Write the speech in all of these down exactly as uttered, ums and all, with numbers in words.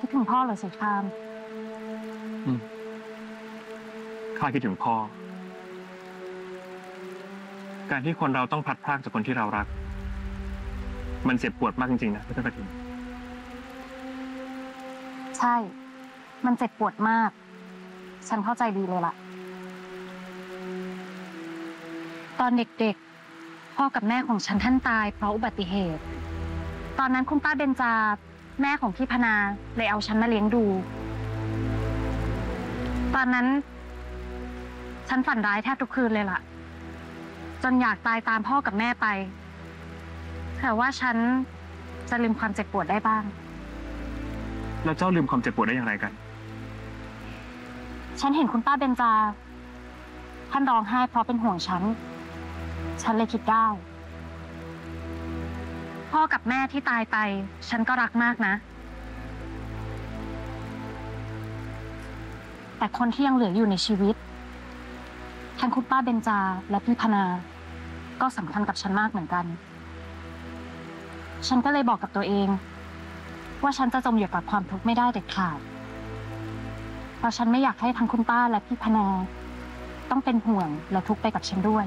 คิดถึงพ่อเหรอสุชามอืมข้าคิดถึงพ่อการที่คนเราต้องพลัดพรากจากคนที่เรารักมันเจ็บปวดมากจริงๆนะพระเจ้ากฐินใช่ มันเจ็บปวดมาก ฉันเข้าใจดีเลยล่ะ ตอนเด็กๆพ่อกับแม่ของฉันท่านตายเพราะอุบัติเหตุ ตอนนั้นคุณป้าเบญจาแม่ของพี่พนาเลยเอาฉันมาเลี้ยงดู ตอนนั้น ฉันฝันร้ายแทบทุกคืนเลยล่ะ จนอยากตายตามพ่อกับแม่ไปแต่ว่าฉันจะลืมความเจ็บปวดได้บ้างแล้วเจ้าลืมความเจ็บปวดได้อย่างไรกันฉันเห็นคุณป้าเบญจาท่านร้องไห้เพราะเป็นห่วงฉัน ฉันเลยคิดได้ พ่อกับแม่ที่ตายไปฉันก็รักมากนะ แต่คนที่ยังเหลืออยู่ในชีวิตทั้งคุณป้าเบญจาและพี่พนาก็สำคัญกับฉันมากเหมือนกัน ฉันก็เลยบอกกับตัวเองว่าฉันจะจมอยู่กับความทุกข์ไม่ได้เด็ดขาดเพราะฉันไม่อยากให้ทั้งคุณป้าและพี่พนาต้องเป็นห่วงและทุกข์ไปกับฉันด้วย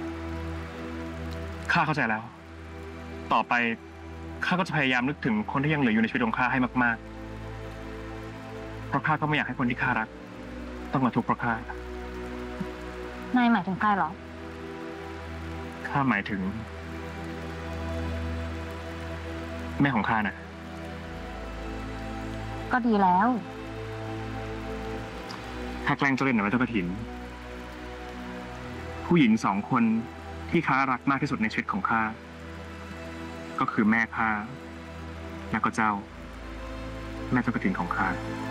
ข้าเข้าใจแล้วต่อไปข้าก็จะพยายามนึกถึงคนที่ยังเหลืออยู่ในชีวิตของข้าให้มากๆเพราะข้าก็ไม่อยากให้คนที่ข้ารักต้องมาทุกข์เพราะข้านายหมายถึงใครหรอข้าหมายถึงแม่ของข้านะก็ดีแล้วข้าแกล้งเจ้าเล่นหน่อยพระเจ้ากฐินผู้หญิงสองคนที่ข้ารักมากที่สุดในชีวิตของข้าก็คือแม่ข้าและก็เจ้าแม่เจ้ากฐินของข้า